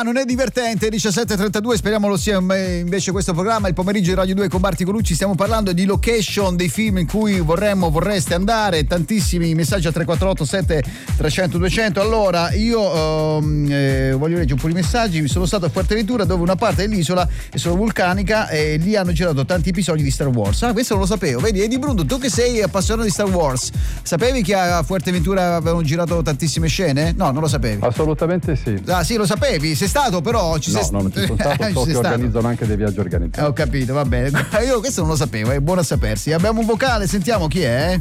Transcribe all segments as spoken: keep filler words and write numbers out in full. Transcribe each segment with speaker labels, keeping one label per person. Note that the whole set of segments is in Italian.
Speaker 1: ma non è divertente. diciassette e trentadue, speriamo lo sia invece questo programma, il pomeriggio di Radio due con Marti Colucci. Stiamo parlando di location dei film in cui vorremmo, vorreste andare. Tantissimi messaggi a tre quattro otto sette trecento duecento. Allora, io ehm, eh, voglio leggere un po' di messaggi. Mi sono stato a Fuerteventura, dove una parte dell'isola è solo vulcanica, e lì hanno girato tanti episodi di Star Wars. Ah, questo non lo sapevo. Vedi, Edi Brundo, tu che sei appassionato di Star Wars, sapevi che a Fuerteventura avevano girato tantissime scene? No, non lo sapevi.
Speaker 2: Assolutamente sì.
Speaker 1: Ah sì, lo sapevi, sei stato però ci
Speaker 2: no,
Speaker 1: sei...
Speaker 2: no, non ci sono stato, so che organizzano anche dei viaggi organizzati.
Speaker 1: Ho capito, va bene. Io questo non lo sapevo, è buono a sapersi. Abbiamo un vocale, sentiamo chi è.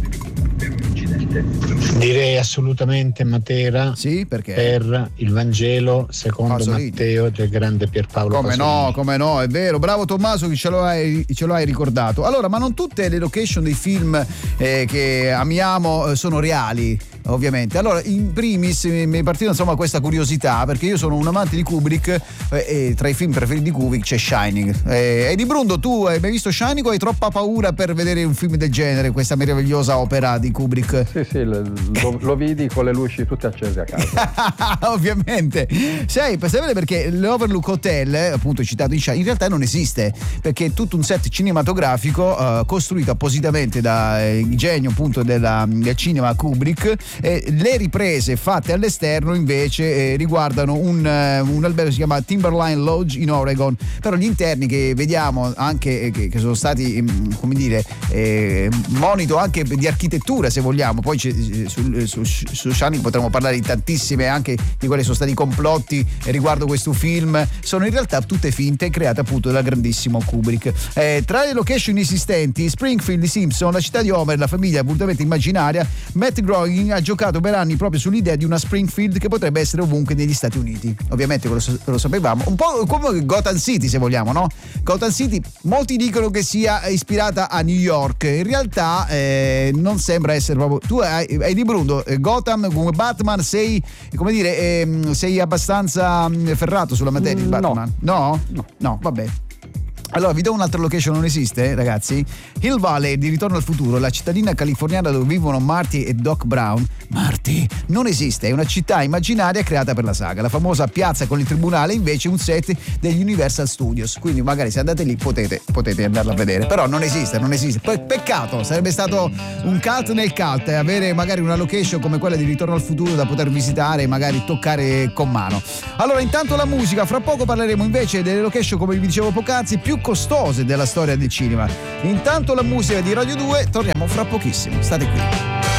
Speaker 3: Direi assolutamente Matera.
Speaker 1: Sì, perché?
Speaker 3: Per il Vangelo secondo
Speaker 1: Pasolini.
Speaker 3: Matteo del grande Pierpaolo
Speaker 1: Come
Speaker 3: Pasolini.
Speaker 1: no, come no, è vero. Bravo Tommaso che ce lo hai, ce lo hai ricordato. Allora, ma non tutte le location dei film eh, che amiamo eh, sono reali, ovviamente. Allora, in primis mi è partita insomma questa curiosità, perché io sono un amante di Kubrick eh, e tra i film preferiti di Kubrick c'è Shining. Eh, Edi Brundo, tu hai mai visto Shining o hai troppa paura per vedere un film del genere, questa meravigliosa opera di Kubrick?
Speaker 2: Sì, sì, lo, lo vidi con le luci tutte accese a casa.
Speaker 1: Ovviamente. Sai, sapete perché l'Overlook Hotel, appunto citato in Shining, in realtà non esiste, perché è tutto un set cinematografico uh, costruito appositamente da eh, genio appunto della, del cinema Kubrick. Eh, le riprese fatte all'esterno invece eh, riguardano un, uh, un albergo che si chiama Timberline Lodge in Oregon, però gli interni che vediamo anche eh, che, che sono stati mh, come dire eh, monito anche di architettura, se vogliamo. Poi su, su, su Shining potremmo parlare di tantissime, anche di quali sono stati i complotti riguardo questo film, sono in realtà tutte finte, create appunto dal grandissimo Kubrick. Eh, tra le location esistenti, Springfield, i Simpson, la città di Homer, la famiglia assolutamente immaginaria. Matt Groening ha giocato per anni proprio sull'idea di una Springfield che potrebbe essere ovunque negli Stati Uniti. Ovviamente lo, lo sapevamo, un po' come Gotham City, se vogliamo, no? Gotham City molti dicono che sia ispirata a New York, in realtà eh, non sembra essere proprio. Tu hai, hai di Bruno Gotham come Batman, sei come dire eh, sei abbastanza ferrato sulla materia di Batman? No? No, no, vabbè. Allora vi do un'altra location, non esiste ragazzi. Hill Valley di Ritorno al futuro, la cittadina californiana dove vivono Marty e Doc Brown. Marty non esiste, è una città immaginaria creata per la saga. La famosa piazza con il tribunale invece è un set degli Universal Studios, quindi magari se andate lì potete, potete andarla a vedere, però non esiste, non esiste. Pe- peccato, sarebbe stato un cult nel cult eh, avere magari una location come quella di Ritorno al futuro da poter visitare e magari toccare con mano. Allora intanto la musica, fra poco parleremo invece delle location, come vi dicevo poc'anzi, più costose della storia del cinema. Intanto la musica di Radio due, torniamo fra pochissimo, state qui.